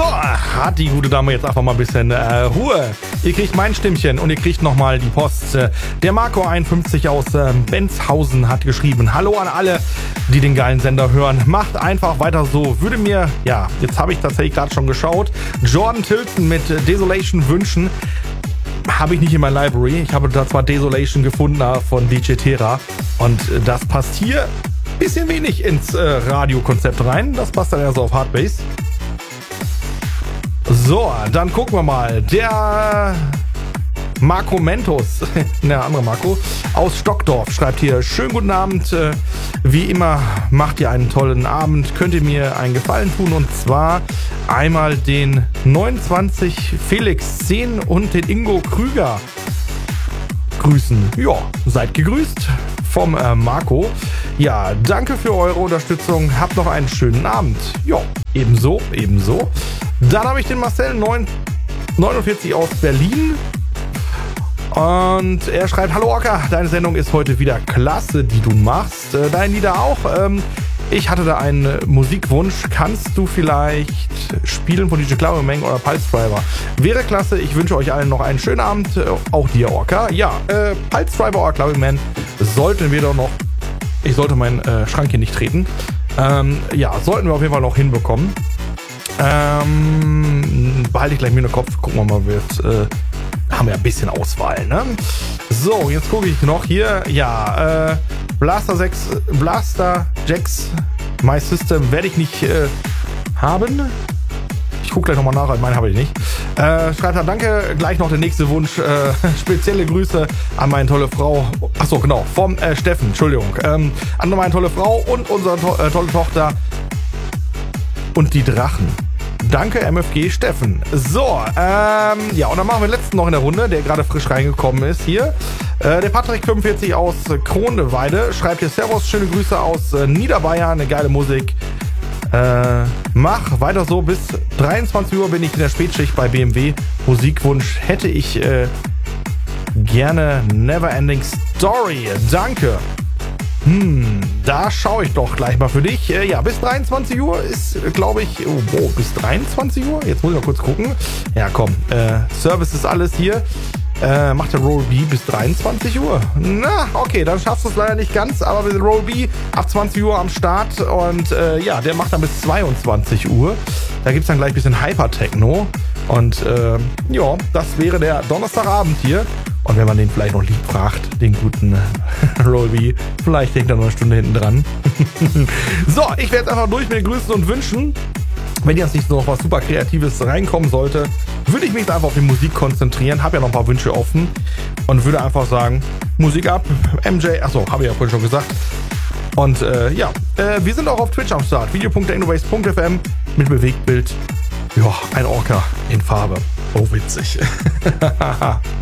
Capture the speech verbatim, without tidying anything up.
So, hat die gute Dame jetzt einfach mal ein bisschen äh, Ruhe. Ihr kriegt mein Stimmchen und ihr kriegt nochmal die Post. Der Marco einundfünfzig aus äh, Benzhausen hat geschrieben: Hallo an alle, die den geilen Sender hören. Macht einfach weiter so. Würde mir, ja, jetzt habe ich tatsächlich gerade schon geschaut, Jordan Tilton mit Desolation wünschen. Habe ich nicht in meiner Library. Ich habe da zwar Desolation gefunden von D J Terra und das passt hier ein bisschen wenig ins äh, Radiokonzept rein. Das passt dann eher so auf Hardbass. So, dann gucken wir mal. Der Marco Mentos, der andere Marco, aus Stockdorf schreibt hier: Schönen guten Abend. Wie immer macht ihr einen tollen Abend. Könnt ihr mir einen Gefallen tun, und zwar einmal den neunundzwanzig Felix zehn und den Ingo Krüger grüßen. Ja, seid gegrüßt vom äh, Marco. Ja, danke für eure Unterstützung. Habt noch einen schönen Abend. Ja, ebenso, ebenso. Dann habe ich den Marcel neunundvierzig aus Berlin. Und er schreibt: Hallo Ocker, deine Sendung ist heute wieder klasse, die du machst. Äh, deine Lieder auch. Ähm, ich hatte da einen Musikwunsch. Kannst du vielleicht spielen von D J Cloudmang oder Pulse Driver? Wäre klasse. Ich wünsche euch allen noch einen schönen Abend. Äh, auch dir, Orca. Ja, äh, Pulse Driver oder Cloudmang sollten wir doch noch... Ich sollte meinen äh, Schrank hier nicht treten. Ähm, ja, sollten wir auf jeden Fall noch hinbekommen. Ähm, behalte ich gleich mir in den Kopf. Gucken wir mal, wird... Äh, haben wir ein bisschen Auswahl, ne? So, jetzt gucke ich noch hier. Ja, äh, Blaster sechs, Blaster Jacks My System werde ich nicht äh, haben. Ich gucke gleich nochmal nach, meine habe ich nicht. Äh, schreibt er: Danke, gleich noch der nächste Wunsch. Äh, spezielle Grüße an meine tolle Frau. Achso, genau, vom äh, Steffen, Entschuldigung. Ähm, an meine tolle Frau und unsere to äh, tolle Tochter und die Drachen. Danke, M F G Steffen. So, ähm, ja, und dann machen wir den letzten noch in der Runde, der gerade frisch reingekommen ist hier. Äh, der Patrick fünfundvierzig aus Kroneweide schreibt hier: Servus, schöne Grüße aus äh, Niederbayern, eine geile Musik. Äh, mach weiter so, bis dreiundzwanzig Uhr bin ich in der Spätschicht bei B M W. Musikwunsch hätte ich äh, gerne Neverending Story. Danke. Hm, da schaue ich doch gleich mal für dich. Äh, ja, bis dreiundzwanzig Uhr ist, äh, glaube ich... Oh, oh, bis dreiundzwanzig Uhr? Jetzt muss ich mal kurz gucken. Ja, komm. Äh, Service ist alles hier. Äh, macht der Roll B bis dreiundzwanzig Uhr? Na, okay, dann schaffst du es leider nicht ganz. Aber wir sind Roll B ab zwanzig Uhr am Start. Und äh, ja, der macht dann bis zweiundzwanzig Uhr. Da gibt es dann gleich ein bisschen Hyper-Techno. Und äh, ja, das wäre der Donnerstagabend hier. Und wenn man den vielleicht noch lieb fragt, den guten Rollby, vielleicht hängt er noch eine Stunde hinten dran. So, ich werde jetzt einfach durch mit den Grüßen und Wünschen. Wenn jetzt nicht noch was super Kreatives reinkommen sollte, würde ich mich einfach auf die Musik konzentrieren. Habe ja noch ein paar Wünsche offen und würde einfach sagen, Musik ab, M J, achso, habe ich ja vorhin schon gesagt. Und äh, ja, äh, wir sind auch auf Twitch am Start, video punkt technobase punkt f m mit Bewegtbild. Ja, ein Orca in Farbe. Oh, witzig.